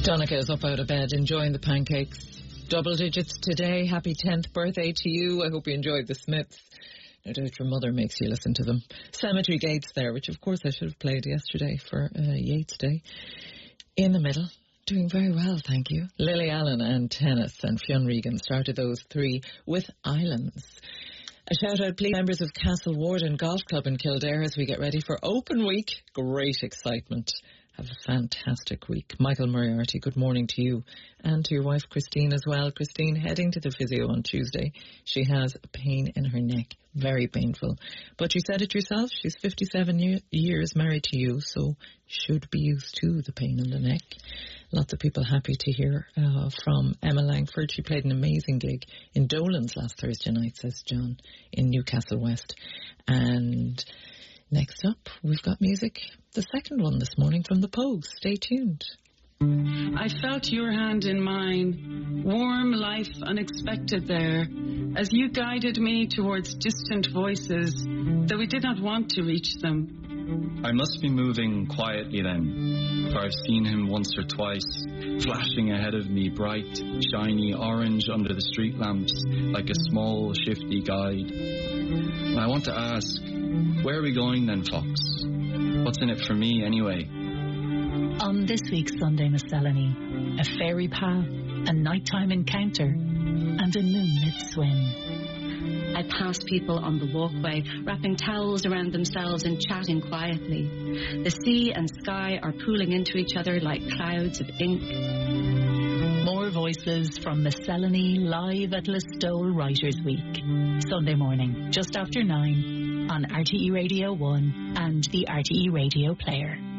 Donica is up out of bed enjoying the pancakes. Double digits today. Happy 10th birthday to you. I hope you enjoyed the Smiths. No doubt your mother makes you listen to them. Cemetery Gates there, which of course I should have played yesterday for Yeats Day. In the middle, doing very well, thank you. Lily Allen and Tennis and Fionn Regan started those three with Islands. A shout out, please, members of Castle Warden Golf Club in Kildare as we get ready for Open Week. Great excitement. Have a fantastic week. Michael Moriarty, good morning to you and to your wife Christine as well. Christine heading to the physio on Tuesday. She has a pain in her neck, very painful. But you said it yourself, she's 57 years married to you, so should be used to the pain in the neck. Lots of people happy to hear from Emma Langford. She played an amazing gig in Dolan's last Thursday night, says John, in Newcastle West. And next up, we've got music. The second one this morning from the Pogues. Stay tuned. I felt your hand in mine, warm life unexpected there, as you guided me towards distant voices, though we did not want to reach them. I must be moving quietly then, for I've seen him once or twice, flashing ahead of me, bright, shiny orange under the street lamps, like a small, shifty guide. And I want to ask, where are we going then, Fox? What's in it for me, anyway? On this week's Sunday Miscellany, a fairy path, a nighttime encounter, and a moonlit swim. I passed people on the walkway, wrapping towels around themselves and chatting quietly. The sea and sky are pooling into each other like clouds of ink. More voices from Miscellany live at Listowel Writers' Week. Sunday morning, just after 9, on RTE Radio 1 and the RTE Radio Player.